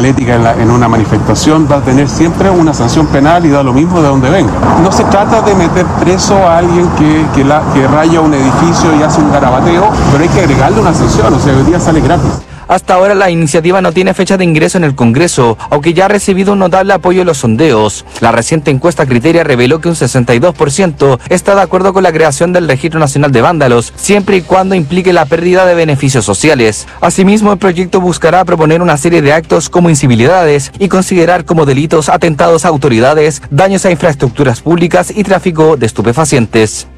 señalética en una manifestación va a tener siempre una sanción penal y da lo mismo de donde venga. No se trata de meter preso a alguien que raya un edificio y hace un garabateo, pero hay que agregarle una sanción, o sea, hoy día sale gratis. Hasta ahora la iniciativa no tiene fecha de ingreso en el Congreso, aunque ya ha recibido un notable apoyo en los sondeos. La reciente encuesta Criteria reveló que un 62% está de acuerdo con la creación del Registro Nacional de Vándalos, siempre y cuando implique la pérdida de beneficios sociales. Asimismo, el proyecto buscará proponer una serie de actos como incivilidades y considerar como delitos atentados a autoridades, daños a infraestructuras públicas y tráfico de estupefacientes.